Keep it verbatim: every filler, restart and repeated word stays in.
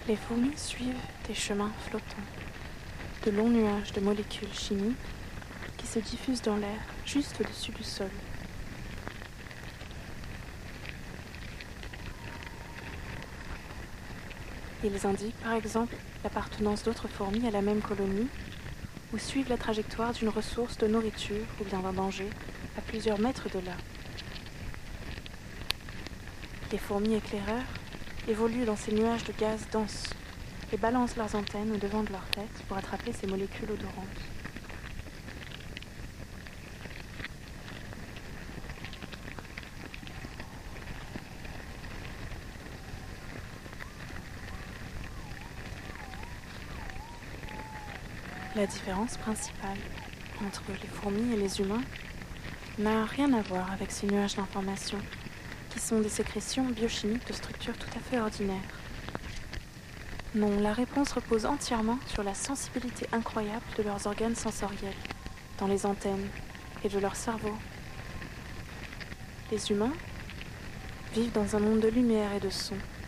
Les fourmis suivent des chemins flottants, de longs nuages de molécules chimiques qui se diffusent dans l'air juste au-dessus du sol. Ils indiquent par exemple l'appartenance d'autres fourmis à la même colonie ou suivent la trajectoire d'une ressource de nourriture ou bien d'un danger à plusieurs mètres de là. Les fourmis éclaireurs évoluent dans ces nuages de gaz denses et balancent leurs antennes au devant de leur tête pour attraper ces molécules odorantes. La différence principale entre les fourmis et les humains n'a rien à voir avec ces nuages d'informations, qui sont des sécrétions biochimiques de structure tout à fait ordinaire. Non, la réponse repose entièrement sur la sensibilité incroyable de leurs organes sensoriels, dans les antennes et de leur cerveau. Les humains vivent dans un monde de lumière et de son,